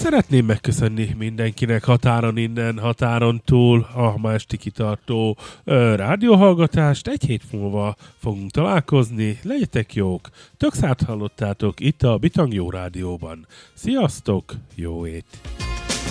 Szeretném megköszönni mindenkinek határon innen, határon túl a ma esti kitartó rádióhallgatást. Egy hét múlva fogunk találkozni. Legyetek jók! Tökszát hallottátok itt a Bitang Jó Rádióban. Sziasztok! Jó ét!